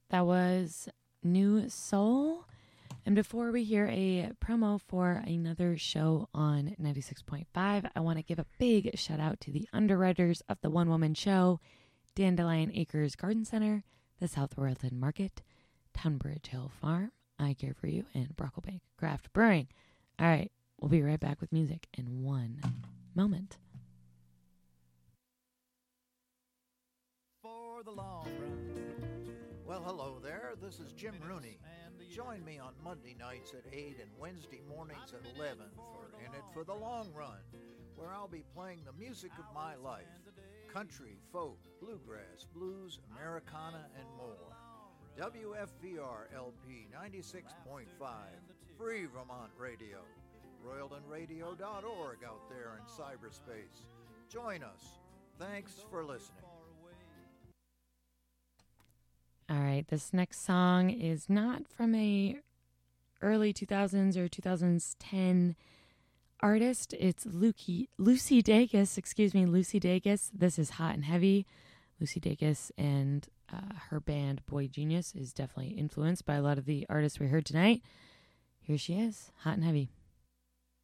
That was New Soul. And before we hear a promo for another show on 96.5, I want to give a big shout out to the underwriters of the One Woman Show, Dandelion Acres Garden Center, the South Royalton Market, Tunbridge Hill Farm, I Care For You, and Brocklebank Craft Brewing. All right, we'll be right back with music in one moment. For the long run. Well, hello there. This is Jim Rooney. Join me on Monday nights at 8 and Wednesday mornings at 11 for In It for the Long Run, where I'll be playing the music of my life. Country, folk, bluegrass, blues, Americana, and more. WFVR LP 96.5, free Vermont radio. RoyaltonRadio.org out there in cyberspace. Join us. Thanks for listening. All right, this next song is not from a early 2000s or 2010 artist. It's Lucy Dacus. Lucy Dacus. This is Hot and Heavy. Lucy Dacus and her band Boy Genius is definitely influenced by a lot of the artists we heard tonight. Here she is, Hot and Heavy.